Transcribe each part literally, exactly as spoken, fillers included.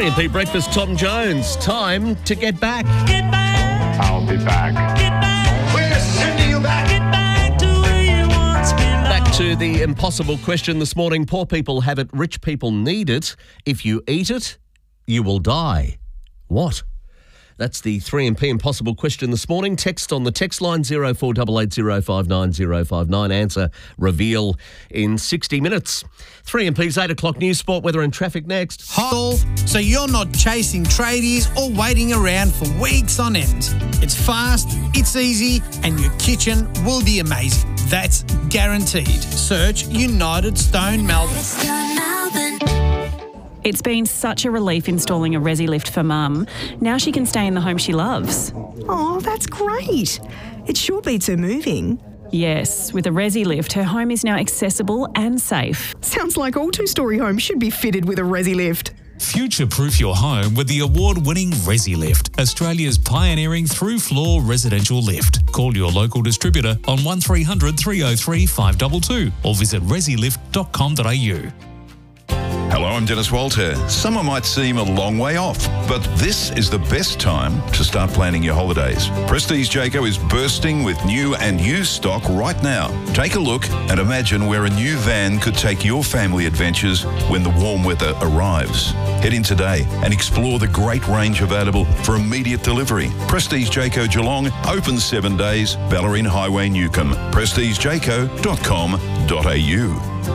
three M P Breakfast, Tom Jones. Time to get back. Get back. I'll be back. Get back. We're sending you back. Get back to where you once belonged. Back to the impossible question this morning. Poor people have it, rich people need it. If you eat it, you will die. What? That's the three M P impossible question this morning. Text on the text line zero four eight eight zero five nine zero five nine. Answer reveal in sixty minutes. three M P's eight o'clock news, sport, weather and traffic next. Hol, so you're not chasing tradies or waiting around for weeks on end. It's fast, it's easy, and your kitchen will be amazing. That's guaranteed. Search United Stone Melbourne. It's been such a relief installing a Resi lift for Mum. Now she can stay in the home she loves. Oh, that's great. It sure beats her moving. Yes, with a Resi lift, her home is now accessible and safe. Sounds like all two-storey homes should be fitted with a Resi lift. Future-proof your home with the award-winning Resi Lift, Australia's pioneering through-floor residential lift. Call your local distributor on one three hundred three oh three five two two or visit resi lift dot com dot a u. Hello, I'm Dennis Walter. Summer might seem a long way off, but this is the best time to start planning your holidays. Prestige Jayco is bursting with new and used stock right now. Take a look and imagine where a new van could take your family adventures when the warm weather arrives. Head in today and explore the great range available for immediate delivery. Prestige Jayco Geelong, open seven days, Ballerine Highway, Newcomb. prestige jayco dot com dot a u.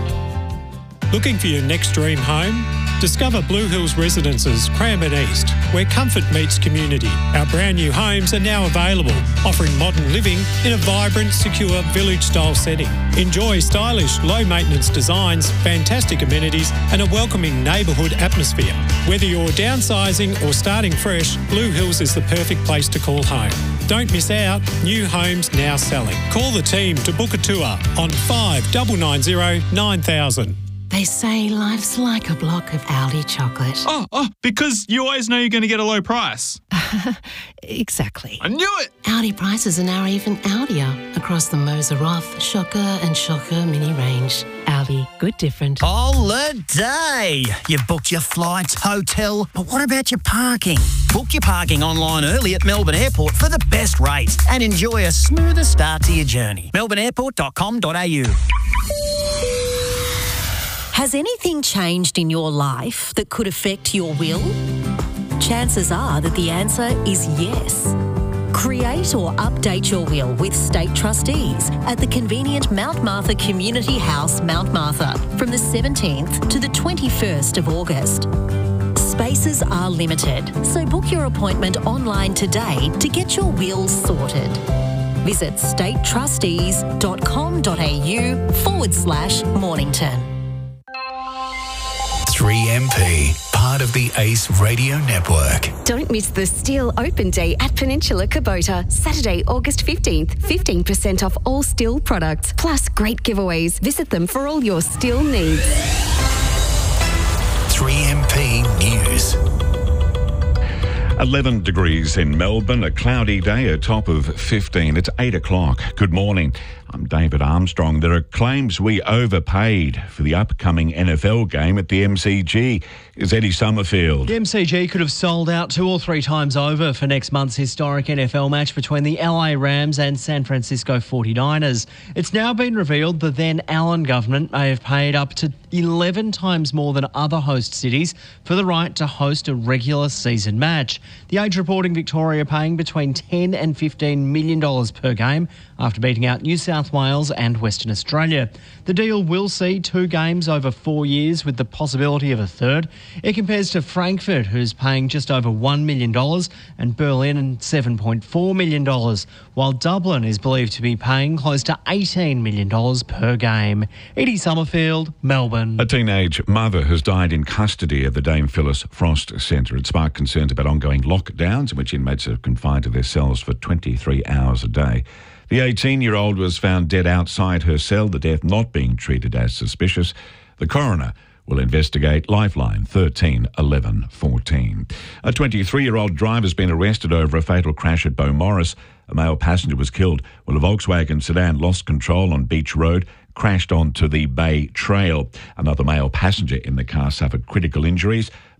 Looking for your next dream home? Discover Blue Hills Residences, Cranbourne East, where comfort meets community. Our brand new homes are now available, offering modern living in a vibrant, secure, village-style setting. Enjoy stylish, low-maintenance designs, fantastic amenities, and a welcoming neighbourhood atmosphere. Whether you're downsizing or starting fresh, Blue Hills is the perfect place to call home. Don't miss out. New homes now selling. Call the team to book a tour on five nine nine zero nine thousand. They say life's like a block of Aldi chocolate. Oh, oh, because you always know you're going to get a low price. Exactly. I knew it! Aldi prices are now even Aldier across the Moser Roth, Shocker and Shocker mini range. Aldi, good different. Holiday! You've booked your flights, hotel, but what about your parking? Book your parking online early at Melbourne Airport for the best rates and enjoy a smoother start to your journey. melbourne airport dot com dot a u. Has anything changed in your life that could affect your will? Chances are that the answer is yes. Create or update your will with State Trustees at the convenient Mount Martha Community House, Mount Martha, from the seventeenth to the twenty-first of August. Spaces are limited, so book your appointment online today to get your will sorted. Visit state trustees dot com dot a u forward slash Mornington. three M P, part of the Ace Radio Network. Don't miss the Steel Open Day at Peninsula Kubota, Saturday, August fifteenth. fifteen percent off all steel products, plus great giveaways. Visit them for all your steel needs. three M P News. eleven degrees in Melbourne, a cloudy day, a top of fifteen. It's eight o'clock. Good morning. I'm David Armstrong. There are claims we overpaid for the upcoming N F L game at the M C G. Is Eddie Summerfield. The M C G could have sold out two or three times over for next month's historic N F L match between the L A Rams and San Francisco forty-niners. It's now been revealed the then Allen government may have paid up to eleven times more than other host cities for the right to host a regular season match. The Age reporting Victoria paying between ten and fifteen million dollars per game after beating out New South Wales and Western Australia. The deal will see two games over four years with the possibility of a third. It compares to Frankfurt, who's paying just over one million dollars, and Berlin and seven point four million dollars, while Dublin is believed to be paying close to eighteen million dollars per game. Eddie Summerfield, Melbourne. A teenage mother has died in custody at the Dame Phyllis Frost Centre. It sparked concerns about ongoing lockdowns in which inmates are confined to their cells for twenty-three hours a day. The eighteen-year-old was found dead outside her cell, the death not being treated as suspicious. The coroner will investigate Lifeline thirteen eleven fourteen. A twenty-three-year-old driver has been arrested over a fatal crash at Beaumaris. A male passenger was killed while a Volkswagen sedan lost control on Beach Road, crashed onto the Bay Trail. Another male passenger in the car suffered critical injuries.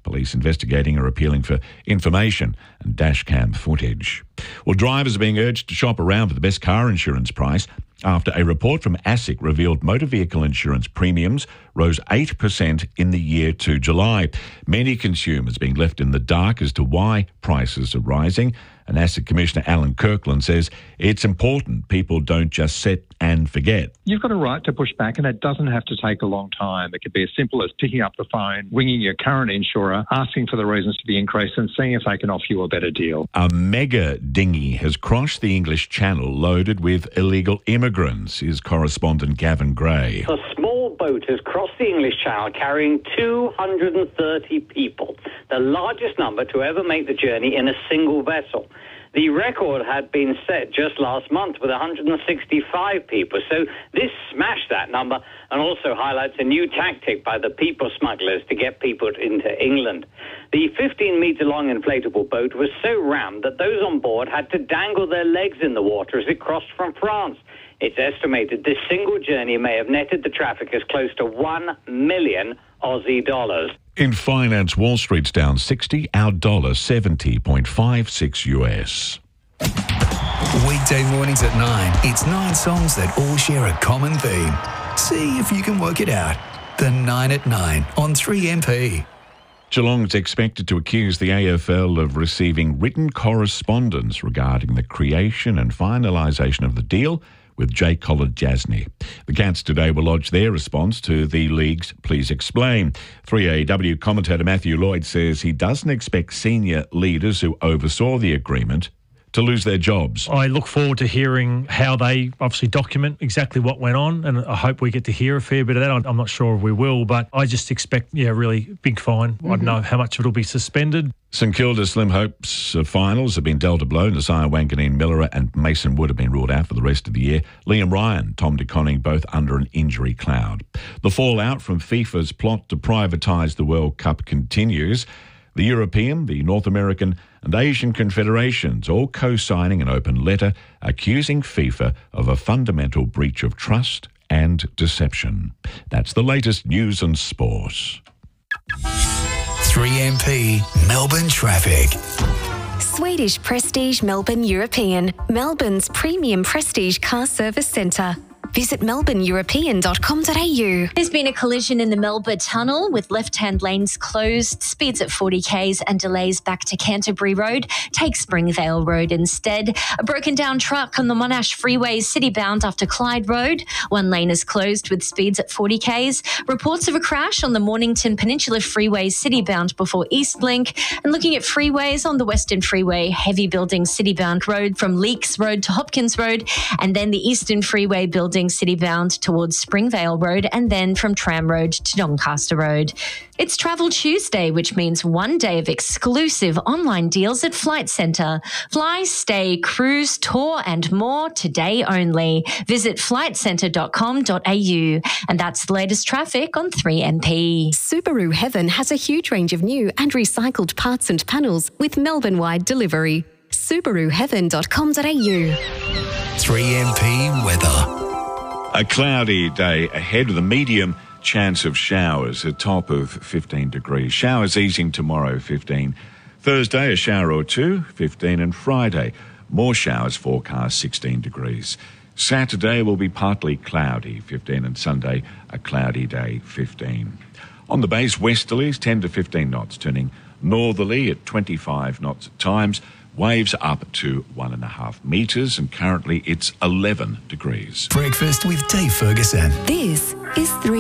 Police investigating are appealing for information and dashcam footage. Well, drivers are being urged to shop around for the best car insurance price after a report from ASIC revealed motor vehicle insurance premiums rose eight percent in the year to July. Many consumers being left in the dark as to why prices are rising. And ASIC Commissioner Alan Kirkland says it's important people don't just set and forget. You've got a right to push back, and it doesn't have to take a long time. It could be as simple as picking up the phone, ringing your current insurer, asking for the reasons for the increase and seeing if they can offer you a better deal. A mega dinghy has crossed the English Channel loaded with illegal immigrants. Here's correspondent Gavin Gray. A small boat has crossed the English Channel carrying two hundred thirty people, the largest number to ever make the journey in a single vessel. The record had been set just last month with one hundred sixty-five people, so this smashed that number and also highlights a new tactic by the people smugglers to get people into England. The fifteen-metre-long inflatable boat was so rammed that those on board had to dangle their legs in the water as it crossed from France. It's estimated this single journey may have netted the traffickers close to one million Aussie dollars. In finance, Wall Street's down sixty, our dollar seventy point five six U S. Weekday mornings at nine, it's nine songs that all share a common theme. See if you can work it out. The nine at nine on three M P. Geelong's expected to accuse the A F L of receiving written correspondence regarding the creation and finalisation of the deal with Jay Kolodjasny. The Cats today will lodge their response to the league's Please Explain. three A W commentator Matthew Lloyd says he doesn't expect senior leaders who oversaw the agreement to lose their jobs. I look forward to hearing how they obviously document exactly what went on, and I hope we get to hear a fair bit of that. I'm not sure if we will, but I just expect, yeah, really big fine. Mm-hmm. I don't know how much of it will be suspended. St Kilda Slim Hopes uh, finals have been dealt a blow. Nasiah Wanganeen Miller and Mason Wood have been ruled out for the rest of the year. Liam Ryan, Tom De Koning, both under an injury cloud. The fallout from FIFA's plot to privatise the World Cup continues. The European, the North American and Asian confederations all co-signing an open letter accusing FIFA of a fundamental breach of trust and deception. That's the latest news and sport. three M P Melbourne traffic. Swedish Prestige Melbourne European, Melbourne's premium prestige car service centre. Visit melbourne european dot com dot a u. There's been a collision in the Melbourne Tunnel with left-hand lanes closed, speeds at forty k's and delays back to Canterbury Road. Take Springvale Road instead. A broken-down truck on the Monash Freeway is city-bound after Clyde Road. One lane is closed with speeds at forty k's. Reports of a crash on the Mornington Peninsula Freeway city-bound before Eastlink. And looking at freeways on the Western Freeway, heavy building city-bound road from Leaks Road to Hopkins Road, and then the Eastern Freeway building city-bound towards Springvale Road, and then from Tram Road to Doncaster Road. It's Travel Tuesday, which means one day of exclusive online deals at Flight Centre. Fly, stay, cruise, tour and more today only. Visit flight centre dot com dot a u. And that's the latest traffic on three M P. Subaru Heaven has a huge range of new and recycled parts and panels with Melbourne-wide delivery. subaru heaven dot com dot a u. three M P weather. A cloudy day ahead with a medium chance of showers, a top of fifteen degrees. Showers easing tomorrow, fifteen. Thursday, a shower or two, fifteen. And Friday, more showers forecast, sixteen degrees. Saturday will be partly cloudy, fifteen. And Sunday, a cloudy day, fifteen. On the base, westerlies, ten to fifteen knots, turning northerly at twenty-five knots at times. Waves up to one and a half metres, and currently it's eleven degrees. Breakfast with Dave Ferguson. This is three